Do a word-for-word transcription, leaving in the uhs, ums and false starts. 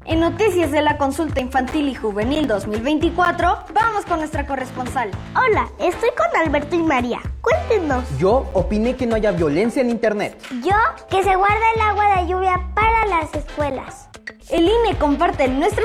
En noticias de la Consulta Infantil y Juvenil dos mil veinticuatro, vamos con nuestra corresponsal. Hola, estoy con Alberto y María. Cuéntenos. Yo opiné que no haya violencia en internet. Yo, que se guarda el agua de lluvia para las escuelas. El I N E comparte nuestras